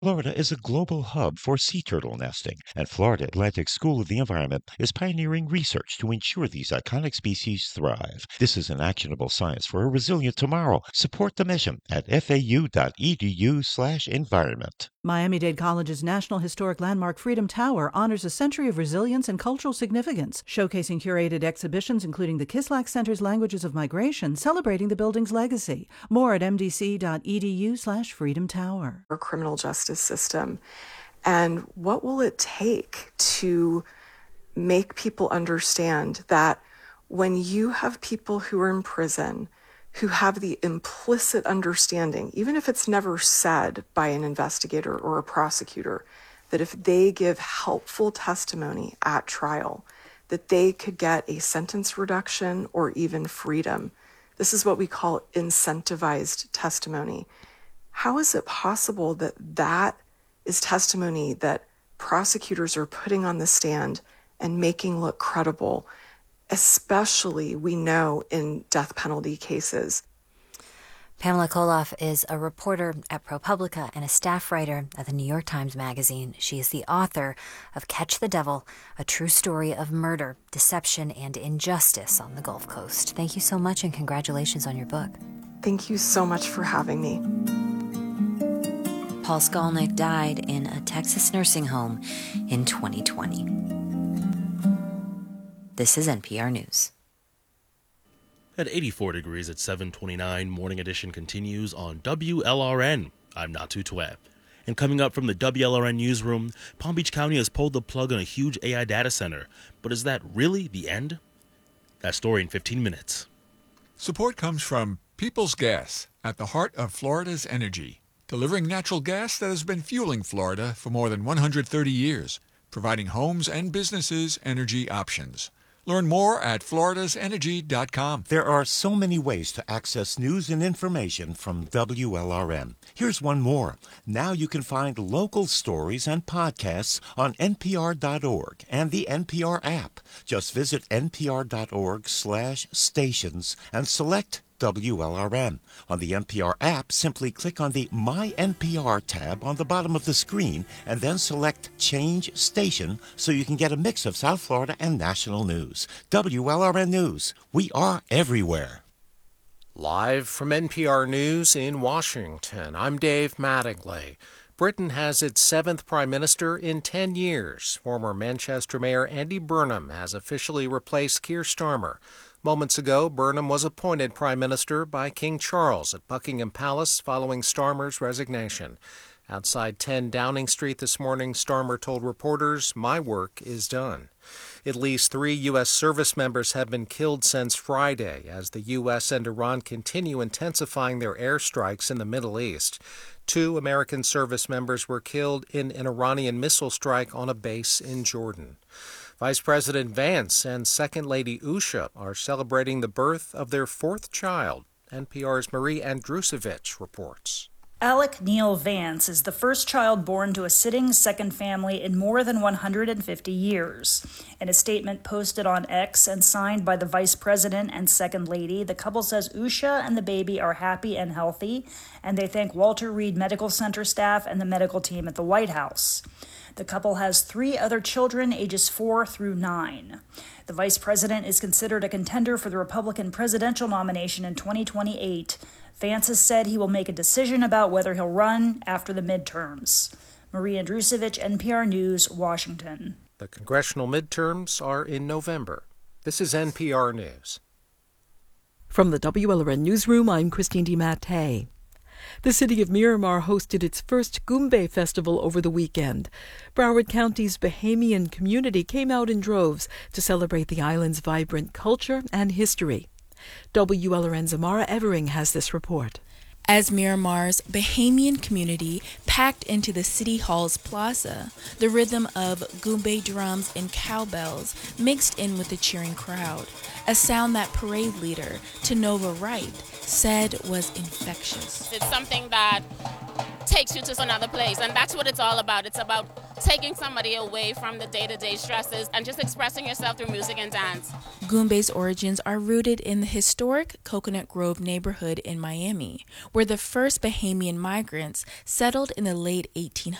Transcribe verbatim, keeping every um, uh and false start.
Florida is a global hub for sea turtle nesting, and Florida Atlantic School of the Environment is pioneering research to ensure these iconic species thrive. This is an actionable science for a resilient tomorrow. Support the mission at fau.edu slash environment. Miami-Dade College's National Historic Landmark Freedom Tower honors a century of resilience and cultural significance, showcasing curated exhibitions including the Kislak Center's Languages of Migration, celebrating the building's legacy. More at mdc.edu slash freedom tower. Our criminal justice system, and what will it take to make people understand that when you have people who are in prison who have the implicit understanding, even if it's never said by an investigator or a prosecutor, that if they give helpful testimony at trial, that they could get a sentence reduction or even freedom. This is what we call incentivized testimony. How is it possible that that is testimony that prosecutors are putting on the stand and making look credible? Especially, we know, in death penalty cases. Pamela Koloff is a reporter at ProPublica and a staff writer at the New York Times Magazine. She is the author of Catch the Devil, a true story of murder, deception, and injustice on the Gulf Coast. Thank you so much, and congratulations on your book. Thank you so much for having me. Paul Skolnick died in a Texas nursing home in twenty twenty. This is N P R News. At eighty-four degrees at seven twenty-nine, Morning Edition continues on W L R N. I'm Natu Tweb. And coming up from the W L R N newsroom, Palm Beach County has pulled the plug on a huge A I data center. But is that really the end? That story in fifteen minutes. Support comes from Peoples Gas, at the heart of Florida's energy, delivering natural gas that has been fueling Florida for more than one hundred thirty years, providing homes and businesses energy options. Learn more at floridas energy dot com. There are so many ways to access news and information from W L R N. Here's one more. Now you can find local stories and podcasts on N P R dot org and the N P R app. Just visit N P R dot org slash stations and select W L R N. On the N P R app, simply click on the My N P R tab on the bottom of the screen and then select Change Station so you can get a mix of South Florida and national news. W L R N News. We are everywhere. Live from N P R News in Washington, I'm Dave Mattingly. Britain has its seventh prime minister in ten years. Former Manchester Mayor Andy Burnham has officially replaced Keir Starmer. Moments ago, Burnham was appointed Prime Minister by King Charles at Buckingham Palace following Starmer's resignation. Outside ten Downing Street this morning, Starmer told reporters, "My work is done." At least three U S service members have been killed since Friday as the U S and Iran continue intensifying their airstrikes in the Middle East. Two American service members were killed in an Iranian missile strike on a base in Jordan. Vice President Vance and Second Lady Usha are celebrating the birth of their fourth child. N P R's Marie Andrusevich reports. Alec Neil Vance is the first child born to a sitting second family in more than one hundred fifty years. In a statement posted on X and signed by the Vice President and Second Lady, the couple says Usha and the baby are happy and healthy, and they thank Walter Reed Medical Center staff and the medical team at the White House. The couple has three other children, ages four through nine. The vice president is considered a contender for the Republican presidential nomination in twenty twenty-eight. Vance has said he will make a decision about whether he'll run after the midterms. Marie Andrusevich, N P R News, Washington. The congressional midterms are in November. This is N P R News. From the W L R N Newsroom, I'm Christine DiMattei. The city of Miramar hosted its first Goombay Festival over the weekend. Broward County's Bahamian community came out in droves to celebrate the island's vibrant culture and history. W L R N's Amara Evering has this report. As Miramar's Bahamian community packed into the City Hall's plaza, the rhythm of Goombay drums and cowbells mixed in with the cheering crowd, a sound that parade leader Tanova Wright said was infectious. It's something that takes you to another place. And that's what it's all about. It's about taking somebody away from the day-to-day stresses and just expressing yourself through music and dance. Goombe's origins are rooted in the historic Coconut Grove neighborhood in Miami, where the first Bahamian migrants settled in the late eighteen